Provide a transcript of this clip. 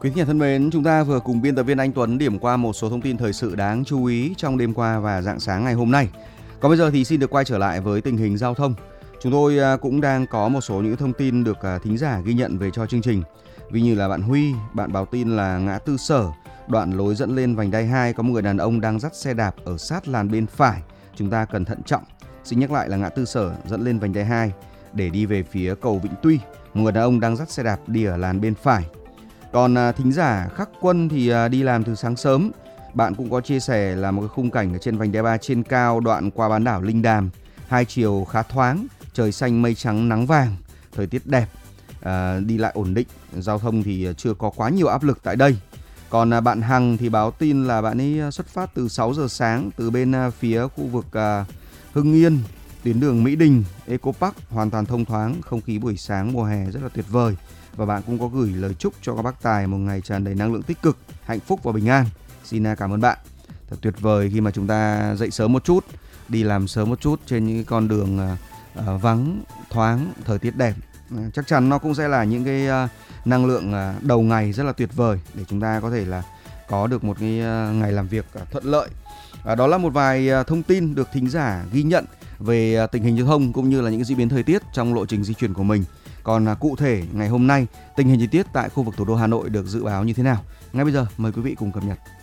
Quý thính giả thân mến, chúng ta vừa cùng biên tập viên Anh Tuấn điểm qua một số thông tin thời sự đáng chú ý trong đêm qua và rạng sáng ngày hôm nay. Còn bây giờ thì xin được quay trở lại với tình hình giao thông. Chúng tôi cũng đang có một số những thông tin được thính giả ghi nhận về cho chương trình. Ví như là bạn Huy, bạn báo tin là ngã tư Sở, đoạn lối dẫn lên vành đai 2 có một người đàn ông đang dắt xe đạp ở sát làn bên phải. Chúng ta cần thận trọng. Xin nhắc lại là ngã tư Sở dẫn lên vành đai 2 để đi về phía cầu Vĩnh Tuy. Một người đàn ông đang dắt xe đạp đi ở làn bên phải. Còn thính giả Khắc Quân thì đi làm từ sáng sớm. Bạn cũng có chia sẻ là một cái khung cảnh ở trên vành đai 3 trên cao đoạn qua bán đảo Linh Đàm. Hai chiều khá thoáng, trời xanh mây trắng nắng vàng, thời tiết đẹp, đi lại ổn định, giao thông thì chưa có quá nhiều áp lực tại đây. Còn bạn Hằng thì báo tin là bạn ấy xuất phát từ 6 giờ sáng từ bên phía khu vực Hưng Yên, tuyến đường Mỹ Đình, Eco Park hoàn toàn thông thoáng, không khí buổi sáng mùa hè rất là tuyệt vời. Và bạn cũng có gửi lời chúc cho các bác Tài một ngày tràn đầy năng lượng tích cực, hạnh phúc và bình an. Xin cảm ơn bạn. Thật tuyệt vời khi mà chúng ta dậy sớm một chút, đi làm sớm một chút trên những con đường vắng, thoáng, thời tiết đẹp. Chắc chắn nó cũng sẽ là những cái năng lượng đầu ngày rất là tuyệt vời để chúng ta có thể là có được một cái ngày làm việc thuận lợi. Đó là một vài thông tin được thính giả ghi nhận về tình hình giao thông cũng như là những diễn biến thời tiết trong lộ trình di chuyển của mình. Còn cụ thể ngày hôm nay, tình hình thời tiết tại khu vực thủ đô Hà Nội được dự báo như thế nào? Ngay bây giờ mời quý vị cùng cập nhật.